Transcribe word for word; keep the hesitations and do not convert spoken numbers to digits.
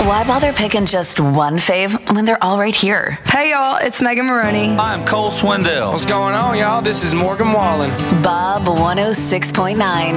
Why bother picking just one fave when they're all right here? Hey y'all, it's Megan Maroney. I'm Cole Swindell. What's going on, y'all? This is Morgan Wallen. Bob one oh six point nine.